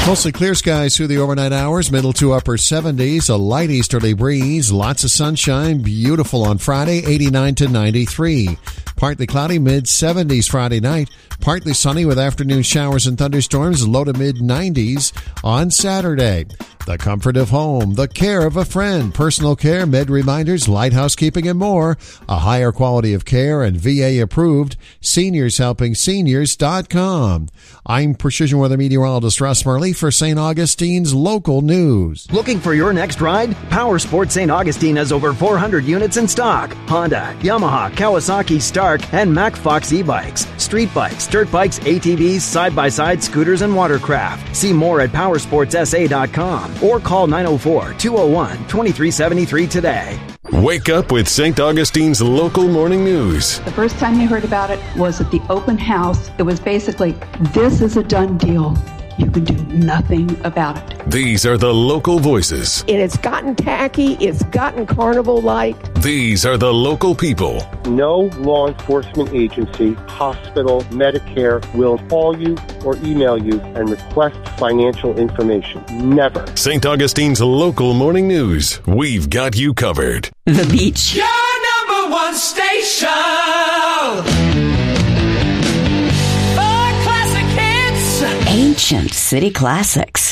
Mostly clear skies through the overnight hours, middle to upper 70s, a light easterly breeze, lots of sunshine, beautiful on Friday, 89 to 93. Partly cloudy, mid-70s Friday night, partly sunny with afternoon showers and thunderstorms, low to mid-90s on Saturday. The comfort of home, the care of a friend, personal care, med reminders, light housekeeping, and more. A higher quality of care and VA approved. SeniorsHelpingSeniors.com. I'm Precision Weather Meteorologist Russ Murley for St. Augustine's local news. Looking for your next ride? Power Sports St. Augustine has over 400 units in stock. Honda, Yamaha, Kawasaki, Stark, and Mack Fox e-bikes, street bikes, dirt bikes, ATVs, side-by-side scooters, and watercraft. See more at powersportsa.com or call 904-201-2373 today. Wake up with St. Augustine's local morning news. The first time you heard about it was at the open house. It was basically, this is a done deal. You can do nothing about it. These are the local voices. It has gotten tacky. It's gotten carnival-like. These are the local people. No law enforcement agency, hospital, Medicare will call you or email you and request financial information. Never. St. Augustine's local morning news. We've got you covered. The Beach. Your number one station. Ancient city classics.